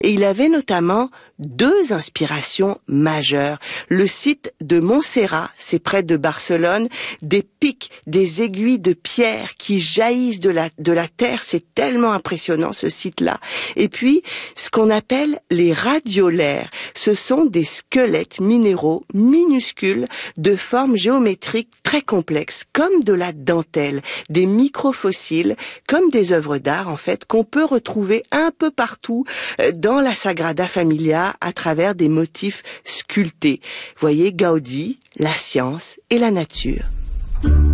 Et il avait notamment deux inspirations majeures. Le site de Montserrat, c'est près de Barcelone, des pics, des aiguilles de pierre qui jaillissent de la terre, c'est tellement impressionnant ce site-là. Et puis, ce qu'on appelle les radiolaires, ce sont des squelettes minéraux minuscules de forme géométrique très complexes, comme de la dentelle, des microfossiles, comme des œuvres d'art en fait, qu'on peut retrouver un peu partout dans la Sagrada Familia à travers des motifs sculptés. Voyez Gaudí, la science et la nature.